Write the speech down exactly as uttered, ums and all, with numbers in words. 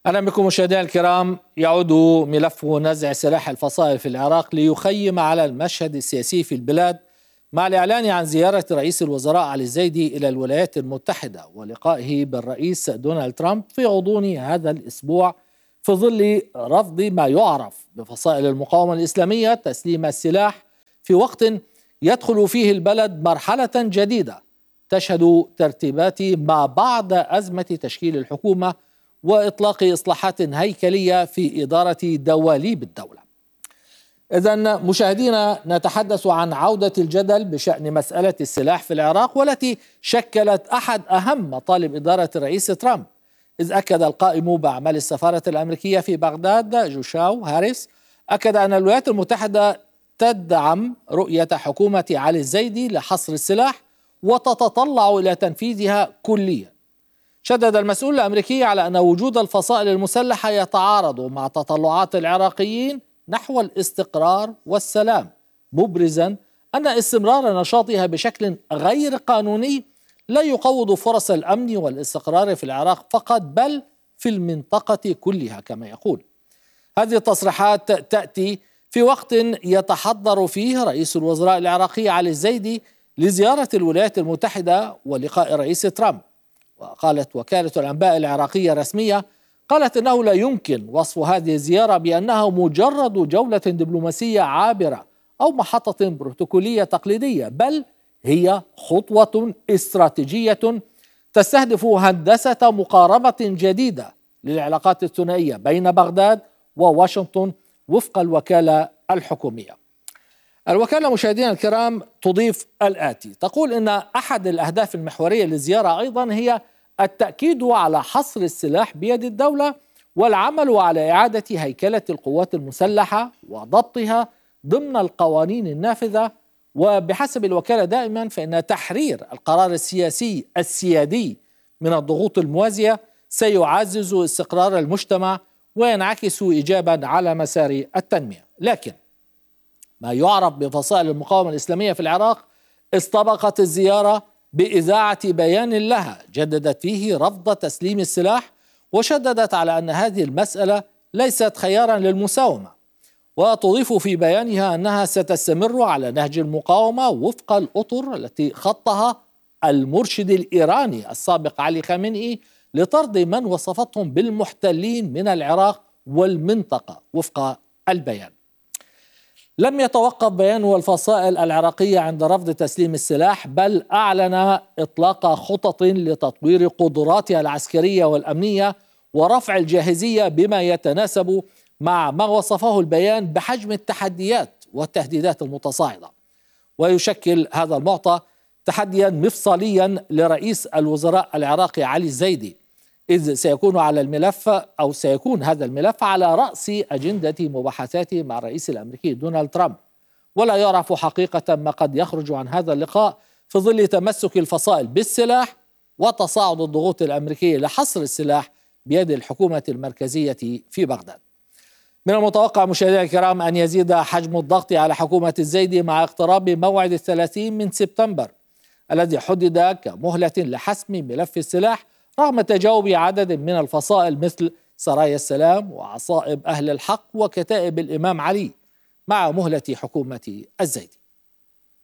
أهلا بكم مشاهدينا الكرام. يعود ملف نزع سلاح الفصائل في العراق ليخيم على المشهد السياسي في البلاد مع الإعلان عن زيارة رئيس الوزراء علي الزيدي إلى الولايات المتحدة ولقائه بالرئيس دونالد ترامب في غضون هذا الأسبوع في ظل رفض ما يعرف بفصائل المقاومة الإسلامية تسليم السلاح في وقت يدخل فيه البلد مرحلة جديدة تشهد ترتيبات ما بعد أزمة تشكيل الحكومة وإطلاق إصلاحات هيكلية في إدارة دواليب الدولة. إذن مشاهدينا، نتحدث عن عودة الجدل بشأن مسألة السلاح في العراق والتي شكلت أحد أهم مطالب إدارة الرئيس ترامب، إذ أكد القائم بأعمال السفارة الأمريكية في بغداد جوشاو هاريس أكد أن الولايات المتحدة تدعم رؤية حكومة علي الزيدي لحصر السلاح وتتطلع إلى تنفيذها كليا. شدد المسؤول الأمريكي على أن وجود الفصائل المسلحة يتعارض مع تطلعات العراقيين نحو الاستقرار والسلام، مبرزا أن استمرار نشاطها بشكل غير قانوني لا يقوض فرص الأمن والاستقرار في العراق فقط بل في المنطقة كلها كما يقول. هذه التصريحات تأتي في وقت يتحضر فيه رئيس الوزراء العراقي علي الزيدي لزيارة الولايات المتحدة ولقاء الرئيس ترامب. وقالت وكالة الأنباء العراقية الرسمية قالت أنه لا يمكن وصف هذه الزيارة بأنها مجرد جولة دبلوماسية عابرة أو محطة بروتوكولية تقليدية، بل هي خطوة استراتيجية تستهدف هندسة مقاربة جديدة للعلاقات الثنائية بين بغداد وواشنطن وفق الوكالة الحكومية. الوكالة مشاهدينا الكرام تضيف الآتي، تقول إن أحد الأهداف المحورية للزيارة أيضا هي التأكيد على حصر السلاح بيد الدولة والعمل على إعادة هيكلة القوات المسلحة وضبطها ضمن القوانين النافذة. وبحسب الوكالة دائما فإن تحرير القرار السياسي السيادي من الضغوط الموازية سيعزز استقرار المجتمع وينعكس إيجابا على مسار التنمية. لكن ما يعرف بفصائل المقاومة الإسلامية في العراق استبقت الزيارة بإذاعة بيان لها جددت فيه رفض تسليم السلاح وشددت على أن هذه المسألة ليست خيارا للمساومة، وتضيف في بيانها أنها ستستمر على نهج المقاومة وفق الأطر التي خطها المرشد الإيراني السابق علي خامنئي لطرد من وصفتهم بالمحتلين من العراق والمنطقة وفق البيان. لم يتوقف بيان الفصائل العراقية عند رفض تسليم السلاح، بل أعلن إطلاق خطط لتطوير قدراتها العسكرية والأمنية ورفع الجاهزية بما يتناسب مع ما وصفه البيان بحجم التحديات والتهديدات المتصاعدة. ويشكل هذا المعطى تحديا مفصليا لرئيس الوزراء العراقي علي الزيدي، إذ سيكون على الملف أو سيكون هذا الملف على رأس أجندة مباحثاته مع الرئيس الأمريكي دونالد ترامب، ولا يعرف حقيقة ما قد يخرج عن هذا اللقاء في ظل تمسك الفصائل بالسلاح وتصاعد الضغوط الأمريكية لحصر السلاح بيد الحكومة المركزية في بغداد. من المتوقع مشاهدينا الكرام أن يزيد حجم الضغط على حكومة الزيدي مع اقتراب موعد الثلاثين من سبتمبر الذي حدد كمهلة لحسم ملف السلاح رغم تجاوب عدد من الفصائل مثل سرايا السلام وعصائب أهل الحق وكتائب الإمام علي مع مهلة حكومة الزيدي.